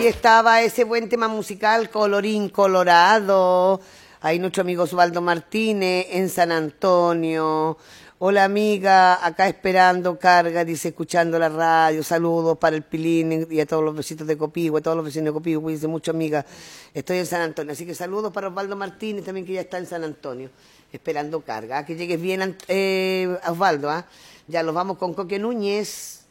ahí estaba ese buen tema musical, Colorín Colorado. Ahí nuestro amigo Osvaldo Martínez en San Antonio. Hola amiga, acá esperando carga, dice, escuchando la radio. Saludos para el Pilín y a todos los vecinos de Copihue, a todos los vecinos de Copihue. Dice mucho amiga, estoy en San Antonio. Así que saludos para Osvaldo Martínez también, que ya está en San Antonio, esperando carga. Que llegues bien, Osvaldo. Ya los vamos con Coque Núñez.